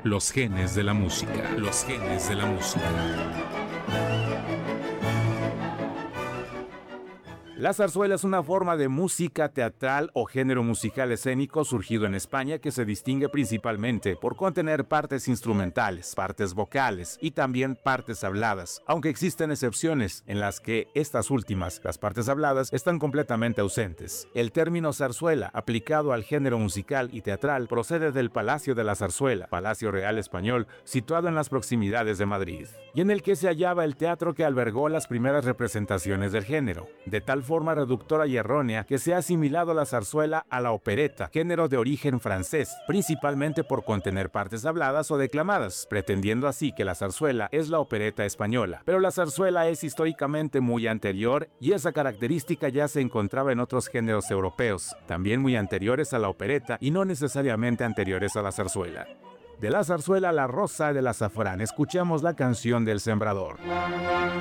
Los genes de la música. Los genes de la música. La zarzuela es una forma de música teatral o género musical escénico surgido en España que se distingue principalmente por contener partes instrumentales, partes vocales y también partes habladas, aunque existen excepciones en las que estas últimas, las partes habladas, están completamente ausentes. El término zarzuela, aplicado al género musical y teatral, procede del Palacio de la Zarzuela, Palacio Real Español, situado en las proximidades de Madrid, y en el que se hallaba el teatro que albergó las primeras representaciones del género, de tal forma reductora y errónea que se ha asimilado la zarzuela a la opereta, género de origen francés, principalmente por contener partes habladas o declamadas, pretendiendo así que la zarzuela es la opereta española. Pero la zarzuela es históricamente muy anterior y esa característica ya se encontraba en otros géneros europeos, también muy anteriores a la opereta y no necesariamente anteriores a la zarzuela. De la zarzuela La Rosa del Azafrán, escuchamos la canción del Sembrador.